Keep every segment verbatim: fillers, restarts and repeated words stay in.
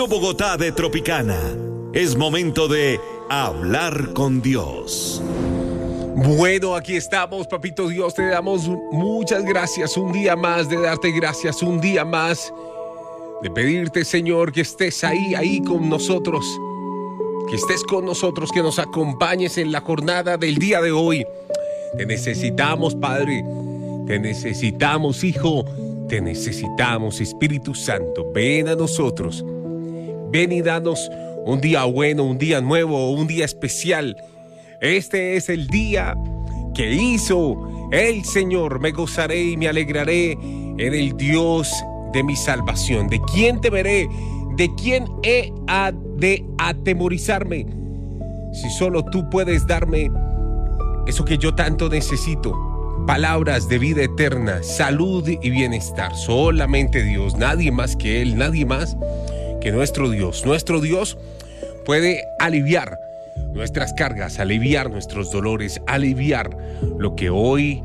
Bogotá de Tropicana. Es momento de hablar con Dios. Bueno, aquí estamos, papito Dios, te damos muchas gracias, un día más de darte gracias, un día más de pedirte, Señor, que estés ahí, ahí con nosotros, que estés con nosotros, que nos acompañes en la jornada del día de hoy. Te necesitamos, Padre, te necesitamos, Hijo, te necesitamos, Espíritu Santo, ven a nosotros, ven y danos un día bueno, un día nuevo, un día especial. Este es el día que hizo el Señor. Me gozaré y me alegraré en el Dios de mi salvación. ¿De quién temeré? ¿De quién he de atemorizarme? Si solo tú puedes darme eso que yo tanto necesito. Palabras de vida eterna, salud y bienestar. Solamente Dios, nadie más que Él, nadie más que nuestro Dios. Nuestro Dios puede aliviar nuestras cargas, aliviar nuestros dolores, aliviar lo que hoy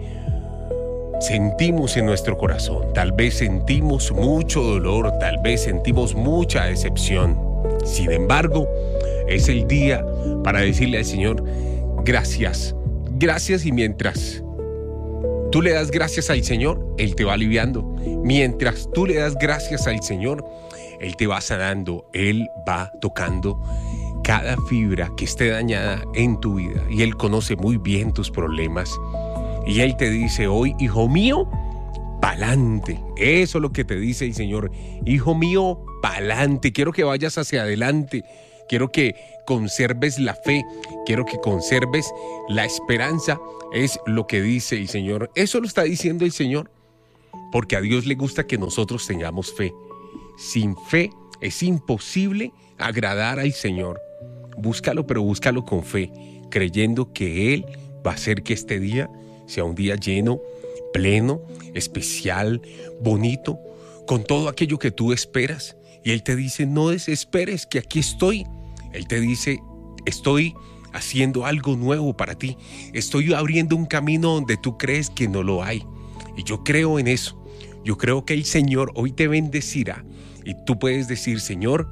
sentimos en nuestro corazón. Tal vez sentimos mucho dolor, tal vez sentimos mucha decepción. Sin embargo, es el día para decirle al Señor, gracias, gracias, y mientras tú le das gracias al Señor, Él te va aliviando. Mientras tú le das gracias al Señor, Él te va sanando, Él va tocando cada fibra que esté dañada en tu vida. Y Él conoce muy bien tus problemas. Y Él te dice hoy, hijo mío, pa'lante. Eso es lo que te dice el Señor. Hijo mío, pa'lante. Quiero que vayas hacia adelante. Quiero que conserves la fe. Quiero que conserves la esperanza. Es lo que dice el Señor. Eso lo está diciendo el Señor. Porque a Dios le gusta que nosotros tengamos fe. Sin fe es imposible agradar al Señor. Búscalo, pero búscalo con fe, creyendo que Él va a hacer que este día sea un día lleno, pleno, especial, bonito, con todo aquello que tú esperas. Y Él te dice, no desesperes, que aquí estoy. Él te dice, estoy haciendo algo nuevo para ti. Estoy abriendo un camino donde tú crees que no lo hay. Y yo creo en eso. Yo creo que el Señor hoy te bendecirá. Y tú puedes decir, Señor,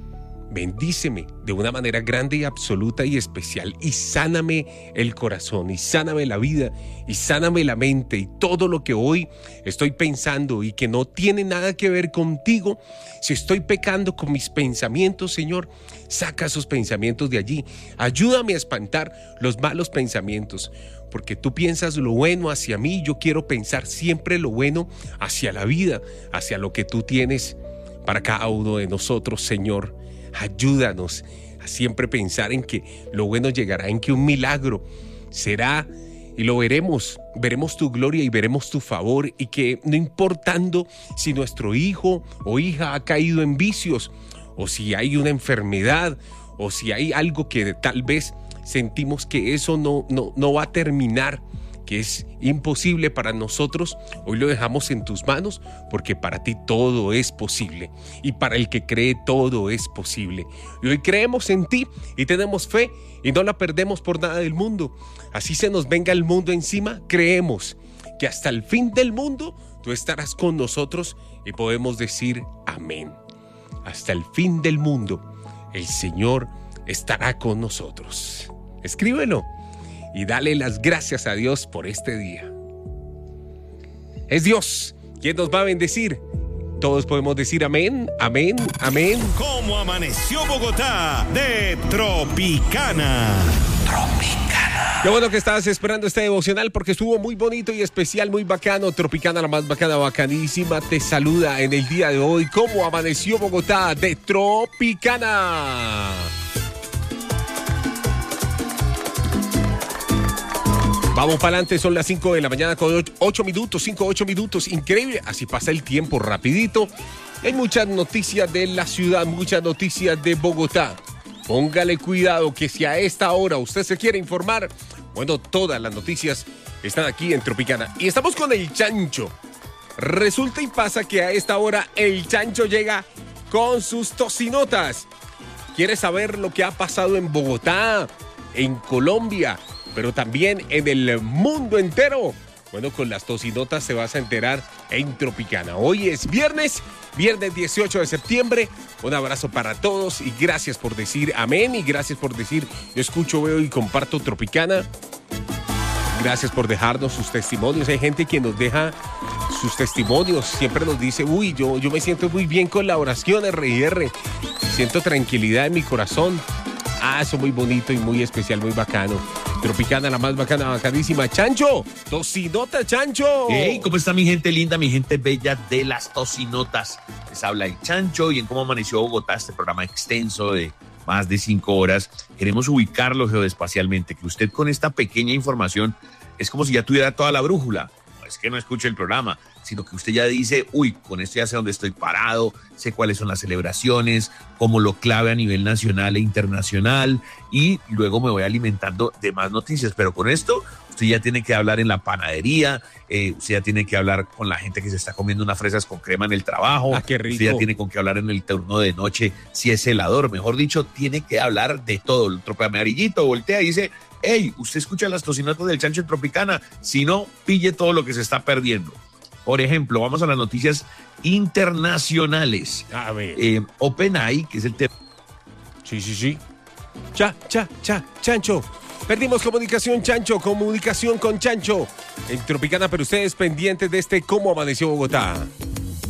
bendíceme de una manera grande y absoluta y especial, y sáname el corazón, y sáname la vida, y sáname la mente, y todo lo que hoy estoy pensando y que no tiene nada que ver contigo. Si estoy pecando con mis pensamientos, Señor, saca esos pensamientos de allí. Ayúdame a espantar los malos pensamientos, porque tú piensas lo bueno hacia mí. Yo quiero pensar siempre lo bueno hacia la vida, hacia lo que tú tienes para cada uno de nosotros, Señor. Ayúdanos a siempre pensar en que lo bueno llegará, en que un milagro será, y lo veremos, veremos tu gloria y veremos tu favor, y que no importando si nuestro hijo o hija ha caído en vicios, o si hay una enfermedad, o si hay algo que tal vez sentimos que eso no, no, no va a terminar, que es imposible para nosotros, hoy lo dejamos en tus manos, porque para ti todo es posible, y para el que cree todo es posible. Y hoy creemos en ti y tenemos fe y no la perdemos por nada del mundo. Así se nos venga el mundo encima, creemos que hasta el fin del mundo tú estarás con nosotros, y podemos decir amén. Hasta el fin del mundo el Señor estará con nosotros. Escríbelo y dale las gracias a Dios por este día. Es Dios quien nos va a bendecir. Todos podemos decir amén, amén, amén. ¿Cómo amaneció Bogotá de Tropicana? Tropicana. Qué bueno que estabas esperando este devocional, porque estuvo muy bonito y especial, muy bacano. Tropicana, la más bacana, bacanísima, te saluda en el día de hoy. ¿Cómo amaneció Bogotá de Tropicana? Vamos para adelante, son las cinco de la mañana con ocho minutos, cinco, ocho minutos, increíble, así pasa el tiempo rapidito. Hay muchas noticias de la ciudad, muchas noticias de Bogotá. Póngale cuidado que si a esta hora usted se quiere informar, bueno, todas las noticias están aquí en Tropicana. Y estamos con el Chancho. Resulta y pasa que a esta hora el Chancho llega con sus tocinotas. ¿Quiere saber lo que ha pasado en Bogotá, en Colombia, pero también en el mundo entero? Bueno, con las tocinotas te vas a enterar en Tropicana. Hoy es viernes, viernes dieciocho de septiembre. Un abrazo para todos y gracias por decir amén y gracias por decir yo escucho, veo y comparto Tropicana. Gracias por dejarnos sus testimonios. Hay gente que nos deja sus testimonios. Siempre nos dice, uy, yo, yo me siento muy bien con la oración R y R. Siento tranquilidad en mi corazón. Ah, eso muy bonito y muy especial, muy bacano. Tropicana, la más bacana, bacanísima. ¡Chancho! ¡Tocinota, Chancho! Hey, ¿cómo está mi gente linda, mi gente bella de las tocinotas? Les habla el Chancho y en Cómo Amaneció Bogotá, este programa extenso de más de cinco horas. Queremos ubicarlo geoespacialmente, que usted con esta pequeña información es como si ya tuviera toda la brújula. No es que no escuche el programa, sino que usted ya dice, uy, con esto ya sé dónde estoy parado, sé cuáles son las celebraciones, como lo clave a nivel nacional e internacional, y luego me voy alimentando de más noticias. Pero con esto, usted ya tiene que hablar en la panadería, eh, usted ya tiene que hablar con la gente que se está comiendo unas fresas con crema en el trabajo, ah, qué rico. Usted ya tiene con qué hablar en el turno de noche si es celador, mejor dicho, tiene que hablar de todo. El trope amarillito voltea y dice, hey, usted escucha las tocinotas del Chancho en Tropicana, si no, pille todo lo que se está perdiendo. Por ejemplo, vamos a las noticias internacionales. A ver. Eh, OpenAI, que es el tema. Sí, sí, sí. Cha, cha, cha, Chancho. Perdimos comunicación, Chancho. Comunicación con Chancho en Tropicana, pero ustedes pendientes de este Cómo Amaneció Bogotá.